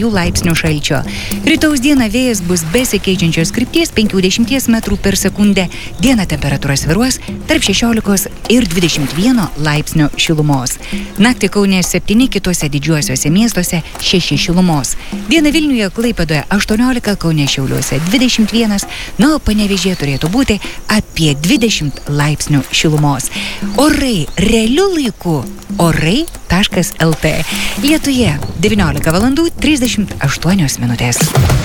laipsnių šalčio. Rytaus dieną vėjas bus besikeičiančios krypties 50 metrų per sekundę. Dieną temperatūra svyruos tarp 16 ir 21 laipsnių šilumos. Naktį Kaune 7, kitose didžiuosiuose miestuose 6 šilumos. Dieną Vilniuje, Klaipėdoje 18, Kaune, Šiauliuose 21, na, o Panevėžyje turėtų būti apie 20 laipsnių šilumos. Orai realiu laiku orai.lt. Lietuje 19 valandų 38 minutės.